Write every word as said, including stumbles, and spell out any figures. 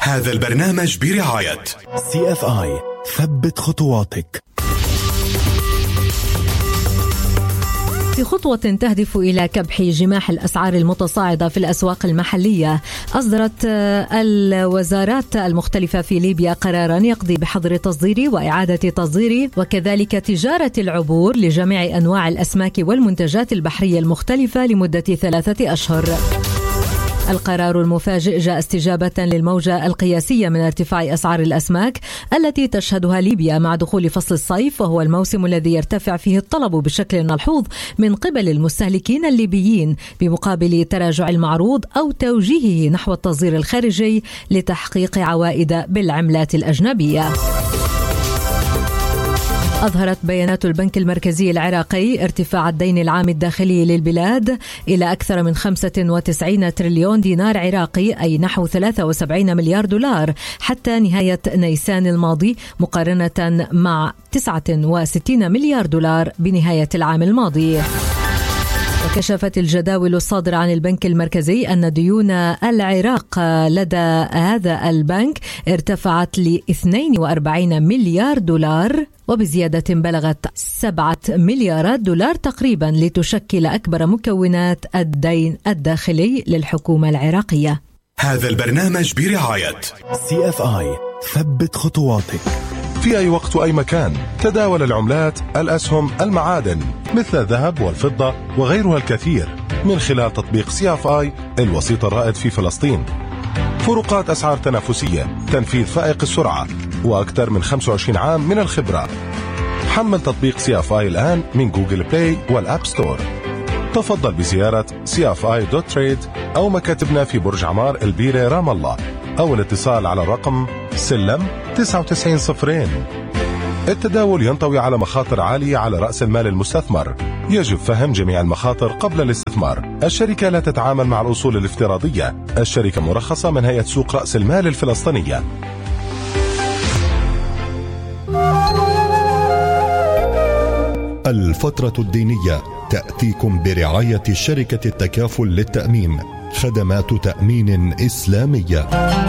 هذا البرنامج برعاية سي إف آي. ثبت خطواتك. في خطوة تهدف إلى كبح جماح الأسعار المتصاعدة في الأسواق المحلية، أصدرت الوزارات المختلفة في ليبيا قرارا يقضي بحظر التصدير وإعادة تصدير وكذلك تجارة العبور لجميع أنواع الأسماك والمنتجات البحرية المختلفة لمدة ثلاثة أشهر. القرار المفاجئ جاء استجابة للموجة القياسية من ارتفاع أسعار الأسماك التي تشهدها ليبيا مع دخول فصل الصيف، وهو الموسم الذي يرتفع فيه الطلب بشكل ملحوظ من قبل المستهلكين الليبيين بمقابل تراجع المعروض أو توجيهه نحو التصدير الخارجي لتحقيق عوائد بالعملات الأجنبية. أظهرت بيانات البنك المركزي العراقي ارتفاع الدين العام الداخلي للبلاد إلى أكثر من خمسة وتسعين تريليون دينار عراقي، أي نحو ثلاثة وسبعين مليار دولار حتى نهاية نيسان الماضي، مقارنة مع تسعة وستين مليار دولار بنهاية العام الماضي. وكشفت الجداول الصادرة عن البنك المركزي أن ديون العراق لدى هذا البنك ارتفعت ل اثنين وأربعين مليار دولار وبزيادة بلغت سبعة مليارات دولار تقريبا، لتشكل أكبر مكونات الدين الداخلي للحكومة العراقية. هذا البرنامج برعاية سي إف آي. ثبت خطواتك. في أي وقت وأي مكان تداول العملات، الأسهم، المعادن مثل الذهب والفضة وغيرها الكثير من خلال تطبيق سي إف آي الوسيط الرائد في فلسطين. فروقات أسعار تنافسية، تنفيذ فائق السرعة، وأكثر من خمسة وعشرين عام من الخبرة. حمل تطبيق سي إف آي الآن من جوجل بلاي والأب ستور. تفضل بزيارة سي إف آي دوت تريد أو مكاتبنا في برج عمار البيرة رام الله، أو الاتصال على الرقم سلم تسعة وتسعين صفرين. التداول ينطوي على مخاطر عالية على رأس المال المستثمر، يجب فهم جميع المخاطر قبل الاستثمار. الشركة لا تتعامل مع الأصول الافتراضية. الشركة مرخصة من هيئة سوق رأس المال الفلسطينية. الفترة الدينية تأتيكم برعاية شركة التكافل للتأمين، خدمات تأمين إسلامية.